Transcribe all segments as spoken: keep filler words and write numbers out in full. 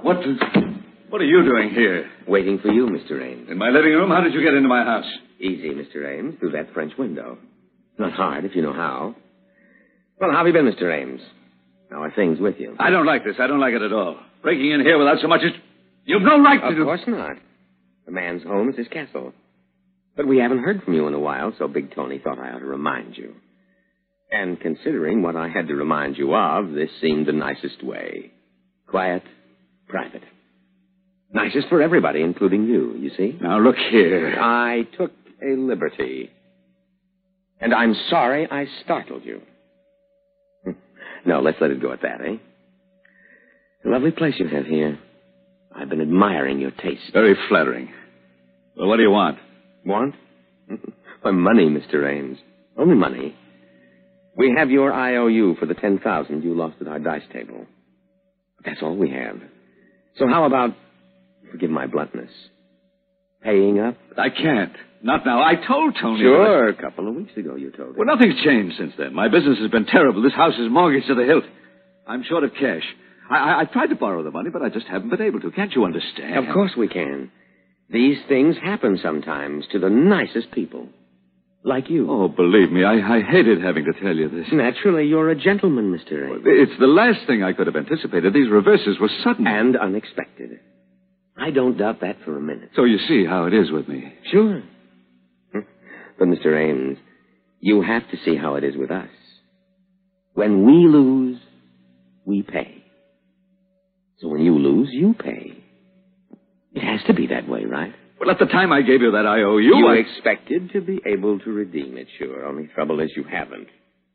What... What are you doing here? Waiting for you, Mister Ames. In my living room? How did you get into my house? Easy, Mister Ames, through that French window. Not hard, if you know how. Well, how have you been, Mister Ames? How are things with you? I don't like this. I don't like it at all. Breaking in here without so much as... You've no right to Of do... course not. A man's home is his castle. But we haven't heard from you in a while, so Big Tony thought I ought to remind you. And considering what I had to remind you of, this seemed the nicest way. Quiet, private. Nicest for everybody, including you, you see? Now, look here. I took a liberty. And I'm sorry I startled you. No, let's let it go at that, eh? It's a lovely place you have here. I've been admiring your taste. Very flattering. Well, what do you want? Want? Why, money, Mister Ames. Only money. We have your I O U for the ten thousand you lost at our dice table. That's all we have. So how about, forgive my bluntness, paying up? I can't. Not now. I told Tony... Sure, a couple of weeks ago you told him. Well, nothing's changed since then. My business has been terrible. This house is mortgaged to the hilt. I'm short of cash. I, I, I've tried to borrow the money, but I just haven't been able to. Can't you understand? Of course we can. These things happen sometimes to the nicest people. Like you. Oh, believe me, I, I hated having to tell you this. Naturally, you're a gentleman, Mister Ames. It's the last thing I could have anticipated. These reverses were sudden. And unexpected. I don't doubt that for a minute. So you see how it is with me. Sure. But, Mister Ames, you have to see how it is with us. When we lose, we pay. So when you lose, you pay. It has to be that way, right? Well, at the time I gave you that I O U, You I... expected to be able to redeem it, sure. Only trouble is you haven't.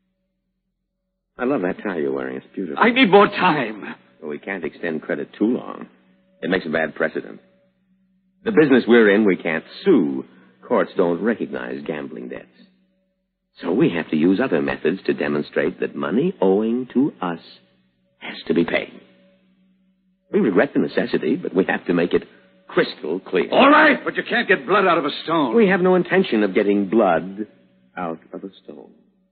I love that tie you're wearing. It's beautiful. I need more time. Well, we can't extend credit too long. It makes a bad precedent. The business we're in, we can't sue. Courts don't recognize gambling debts. So we have to use other methods to demonstrate that money owing to us has to be paid. We regret the necessity, but we have to make it crystal clear. All right, but you can't get blood out of a stone. We have no intention of getting blood out of a stone.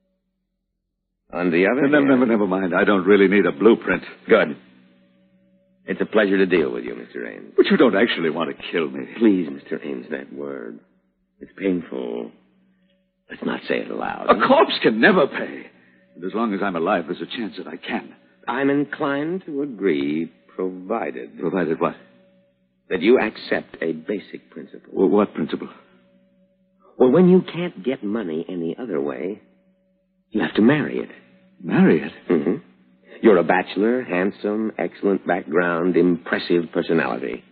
On the other Never, hand... never, never mind. I don't really need a blueprint. Good. It's a pleasure to deal with you, Mister Ames. But you don't actually want to kill me. Please, Mister Ames, that word. It's painful. Let's not say it aloud. A corpse can never pay. And as long as I'm alive, there's a chance that I can. I'm inclined to agree, provided... Provided what? That you accept a basic principle. Well, what principle? Well, when you can't get money any other way, you have to marry it. Marry it? Mm-hmm. You're a bachelor, handsome, excellent background, impressive personality.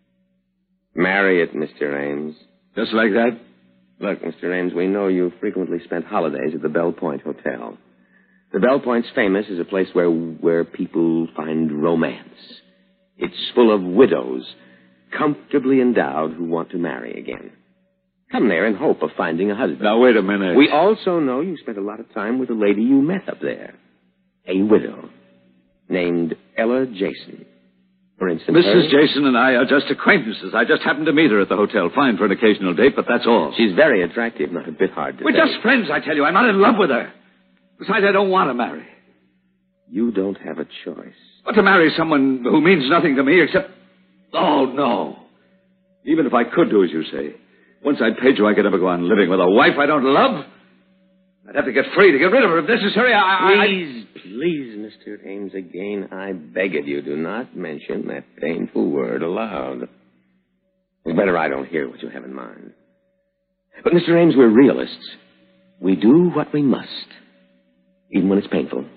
Marry it, Mister Ames. Just like that? Look, Mister Ames, we know you frequently spent holidays at the Bell Point Hotel. The Bell Point's famous as a place where, where people find romance. It's full of widows, comfortably endowed, who want to marry again. Come there in hope of finding a husband. Now, wait a minute. We also know you spent a lot of time with a lady you met up there. A widow named Ella Jason. For instance, Missus her... Jason and I are just acquaintances. I just happened to meet her at the hotel. Fine for an occasional date, but that's all. She's very attractive, not a bit hard to We're say. just friends, I tell you. I'm not in love with her. Besides, I don't want to marry. You don't have a choice. But to marry someone who means nothing to me except... Oh, no. Even if I could do as you say, once I'd paid you, I could never go on living with a wife I don't love. I'd have to get free to get rid of her if necessary. I... Please, I... please, Mister Ames, again, I beg of you, do not mention that painful word aloud. It's better I don't hear what you have in mind. But, Mister Ames, we're realists. We do what we must, even when it's painful.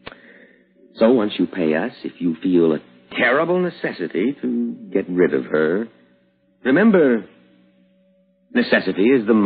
So once you pay us, if you feel a terrible necessity to get rid of her, remember, necessity is the